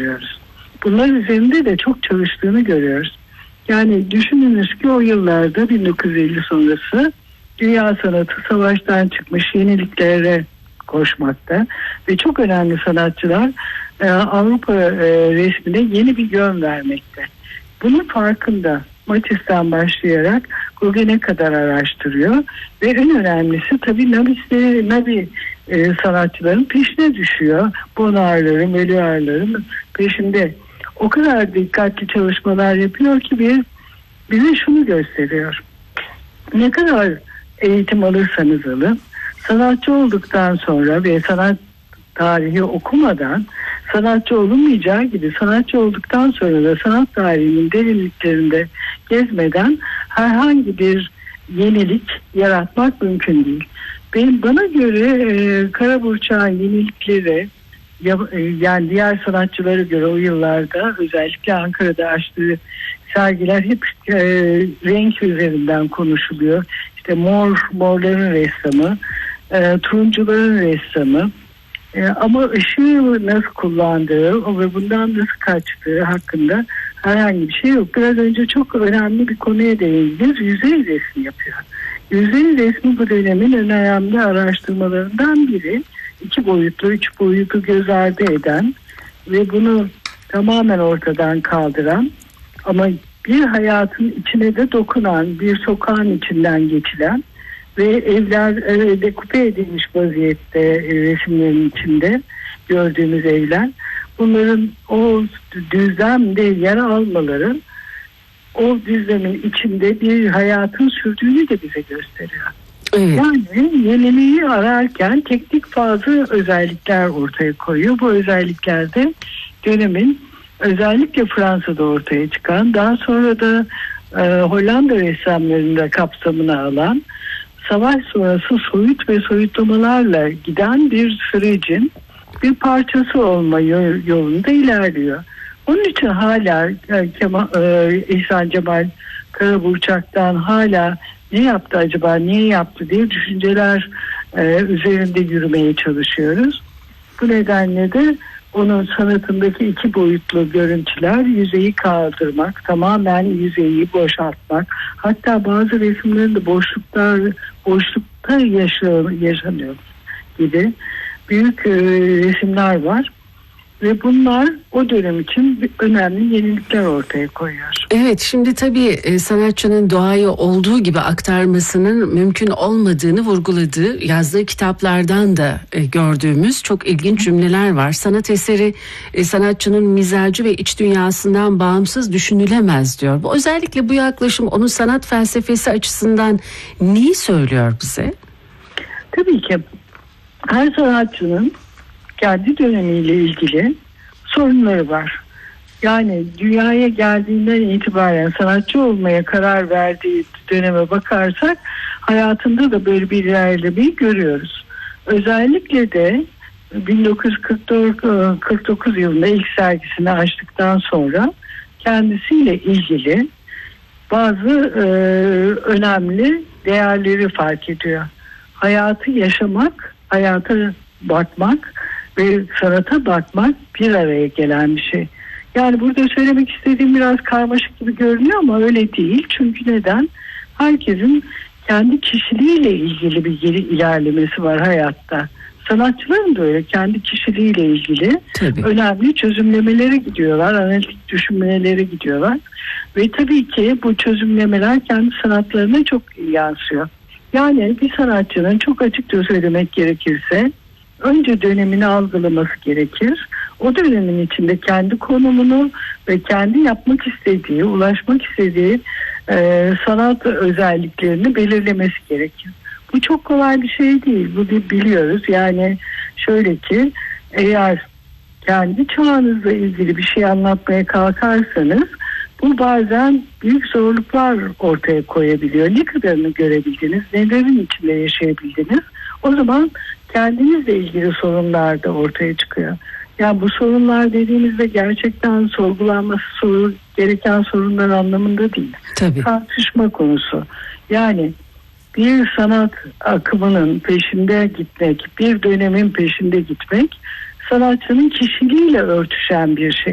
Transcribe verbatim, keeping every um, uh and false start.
görüyoruz. Bunlar üzerinde de çok çalıştığını görüyoruz. Yani düşününüz ki o yıllarda bin dokuz yüz elli sonrası dünya sanatı savaştan çıkmış, yeniliklere koşmakta ve çok önemli sanatçılar e, Avrupa e, resmine yeni bir yön vermekte. Bunun farkında. Matisse'den başlayarak Gauguin'e kadar araştırıyor ve en önemlisi tabii Nabi, Nabi e, sanatçıların peşine düşüyor. Bonarların, Meliorların peşinde. O kadar dikkatli çalışmalar yapıyor ki bir, bize şunu gösteriyor. Ne kadar eğitim alırsanız alın, sanatçı olduktan sonra ve sanat tarihi okumadan sanatçı olunmayacağı gibi sanatçı olduktan sonra da sanat tarihinin derinliklerinde gezmeden herhangi bir yenilik yaratmak mümkün değil. Benim bana göre e, Karaburçak'ın yenilikleri ya, e, yani diğer sanatçılara göre o yıllarda özellikle Ankara'da açtığı sergiler hep e, renk üzerinden konuşuluyor. İşte mor, morların ressamı, e, turuncuların ressamı. E, ama ışığı nasıl kullandığı ve bundan nasıl kaçtığı hakkında herhangi bir şey yok. Biraz önce çok önemli bir konuya değindiniz. Yüzey resmi yapıyor. Yüzey resmi bu dönemin en önemli araştırmalarından biri. İki boyutlu, üç boyutu göz ardı eden ve bunu tamamen ortadan kaldıran ama bir hayatın içine de dokunan, bir sokağın içinden geçilen ve evler e, dekupe edilmiş vaziyette e, resimlerin içinde gördüğümüz evler. Bunların o düzlemde yer almaları o düzlemin içinde bir hayatın sürdüğünü de bize gösteriyor. Evet. Yani yeniliği ararken teknik bazı özellikler ortaya koyuyor. Bu özelliklerde dönemin özellikle Fransa'da ortaya çıkan, daha sonra da e, Hollanda ressamlarında kapsamına alan, savaş sonrası soyut ve soyutlamalarla giden bir sürecin bir parçası olma yolunda ilerliyor. Onun için hala Kemal, e, İhsan Cemal Karaburçak'tan hala ne yaptı acaba, niye yaptı diye düşünceler e, üzerinde yürümeye çalışıyoruz. Bu nedenle de onun sanatındaki iki boyutlu görüntüler, yüzeyi kaldırmak, tamamen yüzeyi boşaltmak, hatta bazı resimlerinde boşluklar, boşlukta yaşıyor, yaşanıyor gibi büyük e, resimler var. Ve bunlar o dönem için önemli yenilikler ortaya koyuyor. Evet, şimdi tabii e, sanatçının doğayı olduğu gibi aktarmasının mümkün olmadığını vurguladığı, yazdığı kitaplardan da e, gördüğümüz çok ilginç cümleler var. Sanat eseri e, sanatçının mizacı ve iç dünyasından bağımsız düşünülemez diyor. Bu, özellikle bu yaklaşım onun sanat felsefesi açısından neyi söylüyor bize? Tabii ki her sanatçının kendi dönemiyle ilgili sorunları var. Yani dünyaya geldiğinden itibaren sanatçı olmaya karar verdiği döneme bakarsak hayatında da böyle bir ilerlemeyi görüyoruz. Özellikle de bin dokuz yüz kırk dokuz yılında ilk sergisini açtıktan sonra kendisiyle ilgili bazı e, önemli değerleri fark ediyor. Hayatı yaşamak, hayata bakmak ve sanata bakmak bir araya gelen bir şey. Yani burada söylemek istediğim biraz karmaşık gibi görünüyor ama öyle değil. Çünkü neden? Herkesin kendi kişiliğiyle ilgili bir geri ilerlemesi var hayatta. Sanatçıların da öyle kendi kişiliğiyle ilgili tabii önemli çözümlemelere gidiyorlar, analitik düşünmelere gidiyorlar. Ve tabii ki bu çözümlemeler kendi sanatlarına çok yansıyor. Yani bir sanatçının çok açıkça söylemek gerekirse önce dönemini algılaması gerekir. O dönemin içinde kendi konumunu ve kendi yapmak istediği, ulaşmak istediği e, sanat özelliklerini belirlemesi gerekir. Bu çok kolay bir şey değil. Bu biliyoruz. Yani şöyle ki eğer kendi çağınızla ilgili bir şey anlatmaya kalkarsanız bu bazen büyük zorluklar ortaya koyabiliyor. Ne kadarını görebildiniz, nelerin içinde yaşayabildiniz? O zaman kendinizle ilgili sorunlar da ortaya çıkıyor. Yani bu sorunlar dediğimizde gerçekten sorgulanması soru, gereken sorunlar anlamında değil. Tabii. Tartışma konusu. Yani bir sanat akımının peşinde gitmek, bir dönemin peşinde gitmek sanatçının kişiliğiyle örtüşen bir şey.